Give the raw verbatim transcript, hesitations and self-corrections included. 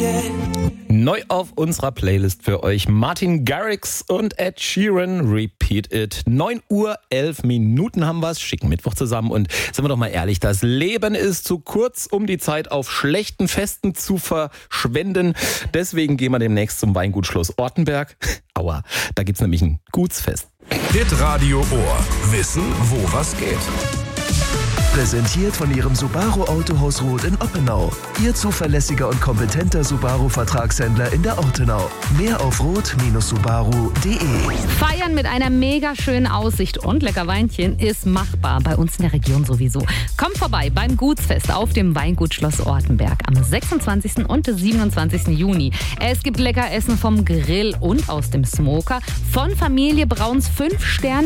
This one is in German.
Neu auf unserer Playlist für euch Martin Garrix und Ed Sheeran, Repeat It. neun Uhr elf Minuten haben wir's, schicken Mittwoch zusammen und sind wir doch mal ehrlich, das Leben ist zu kurz, um die Zeit auf schlechten Festen zu verschwenden. Deswegen gehen wir demnächst zum Weingut Schloss Ortenberg. Aua, da gibt's nämlich ein Gutsfest. Hitradio Ohr. Wissen, wo was geht. Präsentiert von Ihrem Subaru Autohaus Roth in Oppenau. Ihr zuverlässiger und kompetenter Subaru-Vertragshändler in der Ortenau. Mehr auf roth Subaru punkt de. Feiern mit einer mega schönen Aussicht und lecker Weinchen ist machbar, bei uns in der Region sowieso. Kommt vorbei beim Gutsfest auf dem Weingut Schloss Ortenberg am sechsundzwanzigsten und siebenundzwanzigsten Juni. Es gibt lecker Essen vom Grill und aus dem Smoker von Familie Brauns fünf Sterne